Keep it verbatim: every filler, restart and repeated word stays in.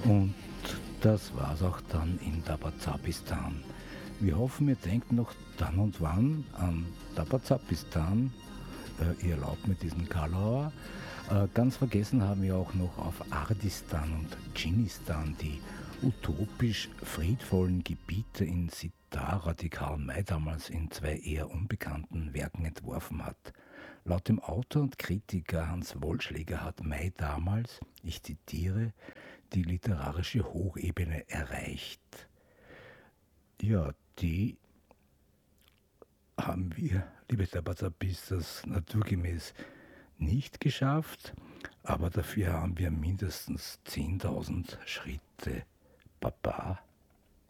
Und das war's auch dann in Dabazapistan. Wir hoffen, ihr denkt noch dann und wann an Dabazapistan. Äh, ihr erlaubt mir diesen Kalauer. Äh, ganz vergessen haben wir auch noch auf Ardistan und Dschinnistan, die utopisch friedvollen Gebiete in Sitara, die Karl May damals in zwei eher unbekannten Werken entworfen hat. Laut dem Autor und Kritiker Hans Wollschläger hat May damals, ich zitiere, die literarische Hochebene erreicht. Ja, die haben wir, liebe Tabazabistas, naturgemäß nicht geschafft, aber dafür haben wir mindestens zehntausend Schritte Baba